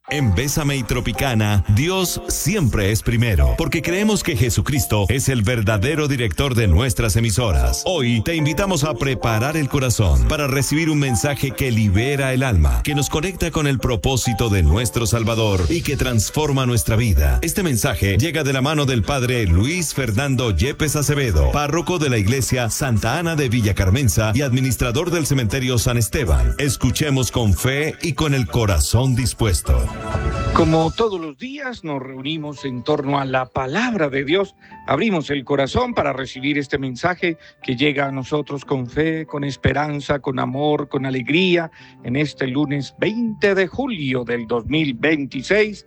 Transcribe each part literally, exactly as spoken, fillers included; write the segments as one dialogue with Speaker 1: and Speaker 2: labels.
Speaker 1: En Bésame y Tropicana, Dios siempre es primero, porque creemos que Jesucristo es el verdadero director de nuestras emisoras. Hoy te invitamos a preparar el corazón para recibir un mensaje que libera el alma, que nos conecta con el propósito de nuestro Salvador y que transforma nuestra vida. Este mensaje llega de la mano del Padre Luis Fernando Yepes Acevedo, párroco de la Iglesia Santa Ana de Villa Carmenza y administrador del Cementerio San Esteban. Escuchemos con fe y con el corazón dispuesto.
Speaker 2: Como todos los días nos reunimos en torno a la palabra de Dios, abrimos el corazón para recibir este mensaje que llega a nosotros con fe, con esperanza, con amor, con alegría, en este lunes veinte de julio del dos mil veintiséis,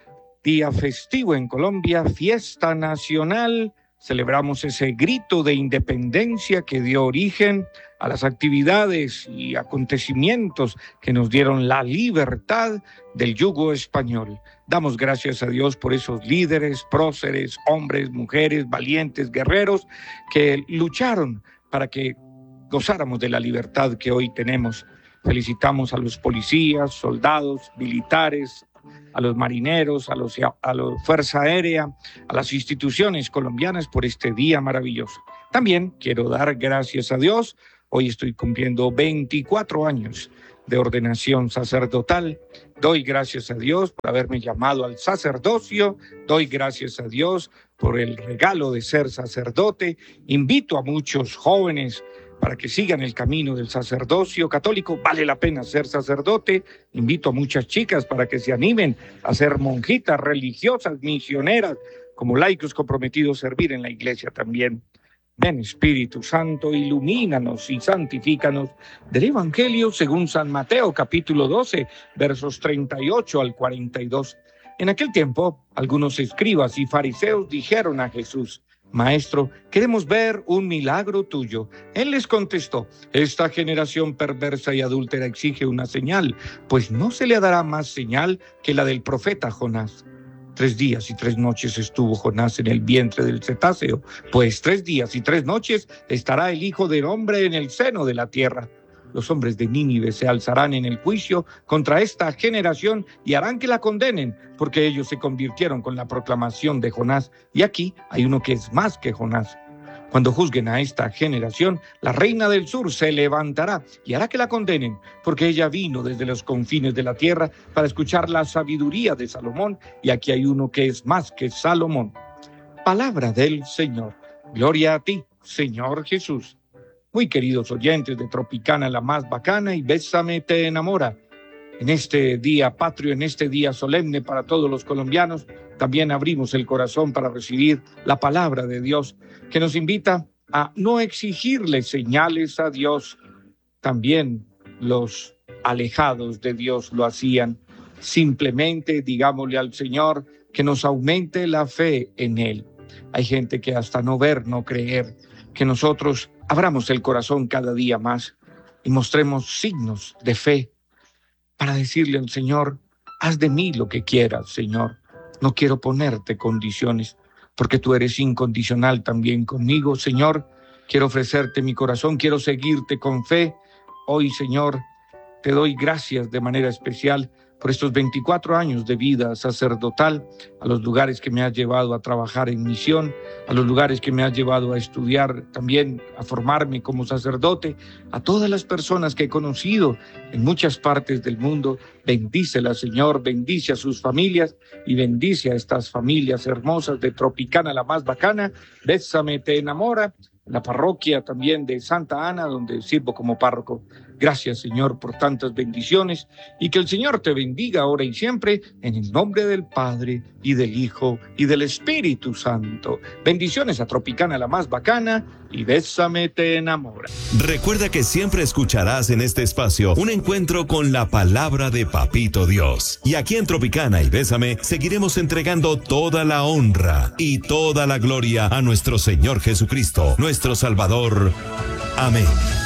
Speaker 2: día festivo en Colombia, fiesta nacional. Celebramos ese grito de independencia que dio origen a las actividades y acontecimientos que nos dieron la libertad del yugo español. Damos gracias a Dios por esos líderes, próceres, hombres, mujeres, valientes, guerreros que lucharon para que gozáramos de la libertad que hoy tenemos. Felicitamos a los policías, soldados, militares, a los marineros, a los a la Fuerza Aérea, a las instituciones colombianas por este día maravilloso. También quiero dar gracias a Dios. Hoy estoy cumpliendo veinticuatro años de ordenación sacerdotal. Doy gracias a Dios por haberme llamado al sacerdocio. Doy gracias a Dios por el regalo de ser sacerdote. Invito a muchos jóvenes para que sigan el camino del sacerdocio católico. Vale la pena ser sacerdote. Invito a muchas chicas para que se animen a ser monjitas religiosas, misioneras, como laicos comprometidos a servir en la iglesia también. Ven, Espíritu Santo, ilumínanos y santifícanos. Del Evangelio según San Mateo, capítulo doce, versos treinta y ocho al cuarenta y dos. En aquel tiempo, algunos escribas y fariseos dijeron a Jesús: Maestro, queremos ver un milagro tuyo. Él les contestó: esta generación perversa y adúltera exige una señal, pues no se le dará más señal que la del profeta Jonás. Tres días y tres noches estuvo Jonás en el vientre del cetáceo, pues tres días y tres noches estará el Hijo del Hombre en el seno de la tierra. Los hombres de Nínive se alzarán en el juicio contra esta generación y harán que la condenen, porque ellos se convirtieron con la proclamación de Jonás. Y aquí hay uno que es más que Jonás. Cuando juzguen a esta generación, la reina del sur se levantará y hará que la condenen, porque ella vino desde los confines de la tierra para escuchar la sabiduría de Salomón, y aquí hay uno que es más que Salomón. Palabra del Señor. Gloria a ti, Señor Jesús. Muy queridos oyentes de Tropicana, la más bacana, y Bésame te enamora. En este día patrio, en este día solemne para todos los colombianos, también abrimos el corazón para recibir la palabra de Dios, que nos invita a no exigirle señales a Dios. También los alejados de Dios lo hacían. Simplemente digámosle al Señor que nos aumente la fe en Él. Hay gente que hasta no ver, no creer, que nosotros abramos el corazón cada día más y mostremos signos de fe para decirle al Señor: haz de mí lo que quieras, Señor. No quiero ponerte condiciones, porque tú eres incondicional también conmigo, Señor. Quiero ofrecerte mi corazón, quiero seguirte con fe. Hoy, Señor, te doy gracias de manera especial por estos veinticuatro años de vida sacerdotal, a los lugares que me has llevado a trabajar en misión, a los lugares que me has llevado a estudiar, también a formarme como sacerdote, a todas las personas que he conocido en muchas partes del mundo. Bendícelas, Señor, bendice a sus familias y bendice a estas familias hermosas de Tropicana, la más bacana. Bésame te enamora, la parroquia también de Santa Ana, donde sirvo como párroco. Gracias, Señor, por tantas bendiciones, y que el Señor te bendiga ahora y siempre, en el nombre del Padre, y del Hijo, y del Espíritu Santo. Bendiciones a Tropicana, la más bacana, y Bésame te enamora.
Speaker 1: Recuerda que siempre escucharás en este espacio un encuentro con la palabra de Papito Dios. Y aquí en Tropicana y Bésame seguiremos entregando toda la honra y toda la gloria a nuestro Señor Jesucristo, nuestro Salvador. Amén.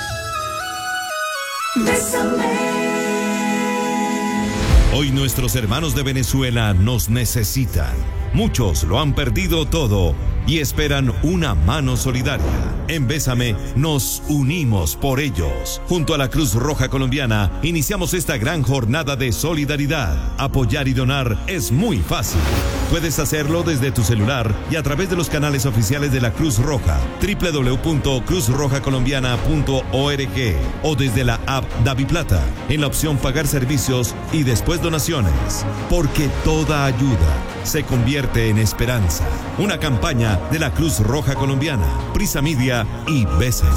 Speaker 3: Bésame.
Speaker 1: Hoy nuestros hermanos de Venezuela nos necesitan. Muchos lo han perdido todo, y esperan una mano solidaria. En Bésame nos unimos por ellos. Junto a la Cruz Roja Colombiana iniciamos esta gran jornada de solidaridad. Apoyar y donar es muy fácil. Puedes hacerlo desde tu celular y a través de los canales oficiales de la Cruz Roja, doble u doble u doble u punto cruz roja colombiana punto org, o desde la app DaviPlata en la opción Pagar servicios y después donaciones. Porque toda ayuda se convierte en esperanza. Una campaña de la Cruz Roja Colombiana, Prisa Media y Bésame.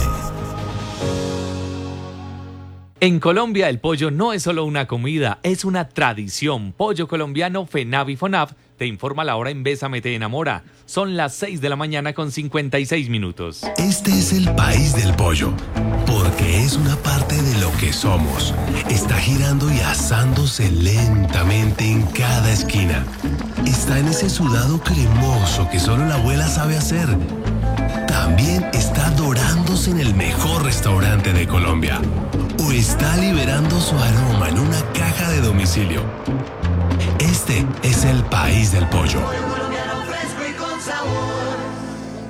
Speaker 3: En Colombia el pollo no es solo una comida, es una tradición. Pollo colombiano FENAV y FONAV te informa la hora en Bésame te enamora. Son las seis de la mañana con cincuenta y seis minutos.
Speaker 4: Este es el país del pollo, porque es una parte de lo que somos. Está girando y asándose lentamente en cada esquina. Está en ese sudado cremoso que solo la abuela sabe hacer. También está dorándose en el mejor restaurante de Colombia. O está liberando su aroma en una caja de domicilio. Este es el país del pollo.